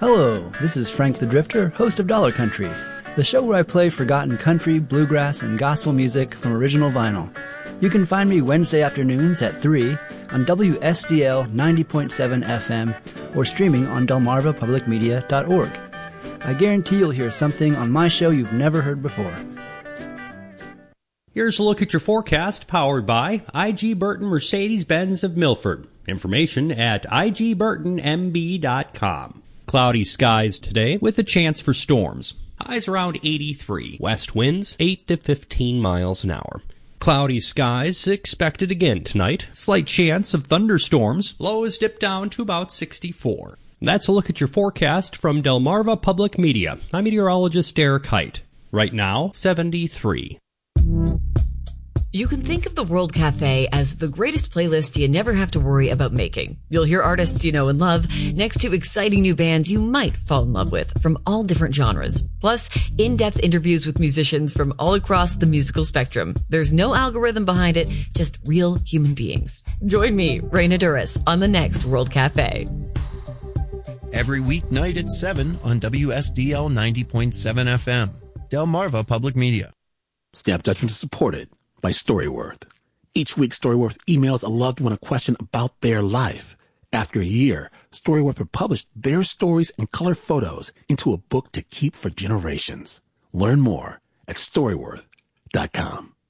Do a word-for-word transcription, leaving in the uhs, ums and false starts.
Hello, this is Frank the Drifter, host of Dollar Country, the show where I play forgotten country, bluegrass, and gospel music from original vinyl. You can find me Wednesday afternoons at three on W S D L ninety point seven F M or streaming on delmarva public media dot org. I guarantee you'll hear something on my show you've never heard before. Here's a look at your forecast, powered by I G. Burton Mercedes-Benz of Milford. Information at I G burton M B dot com. Cloudy skies today with a chance for storms. Highs around eighty-three. West winds eight to fifteen miles an hour. Cloudy skies expected again tonight. Slight chance of thunderstorms. Lows dip down to about sixty-four. That's a look at your forecast from Delmarva Public Media. I'm meteorologist Derek Height. Right now, seventy-three. You can think of the World Cafe as the greatest playlist you never have to worry about making. You'll hear artists you know and love next to exciting new bands you might fall in love with from all different genres. Plus, in-depth interviews with musicians from all across the musical spectrum. There's no algorithm behind it, just real human beings. Join me, Raina Duras, on the next World Cafe. Every weeknight at seven on W S D L ninety point seven F M. Delmarva Public Media. Snap Judgment is supported by Storyworth. Each week, Storyworth emails a loved one a question about their life. After a year, Storyworth will publish their stories and color photos into a book to keep for generations. Learn more at storyworth dot com.